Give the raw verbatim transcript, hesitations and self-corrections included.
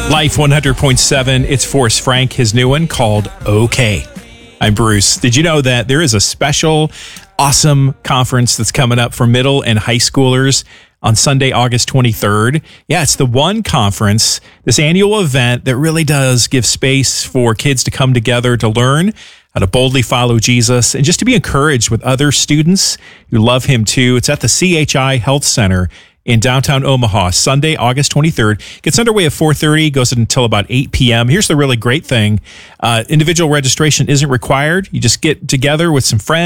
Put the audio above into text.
Life one hundred point seven, it's Forrest Frank, his new one called OK. I'm Bruce. Did you know that there is a special, awesome conference that's coming up for middle and high schoolers on Sunday, August twenty-third? Yeah, it's the One Conference, this annual event that really does give space for kids to come together to learn how to boldly follow Jesus and just to be encouraged with other students who love him too. It's at the C H I Health Center in downtown Omaha, Sunday, August twenty-third. Gets underway at four thirty, goes until about eight p.m. Here's the really great thing. Uh, individual registration isn't required. You just get together with some friends.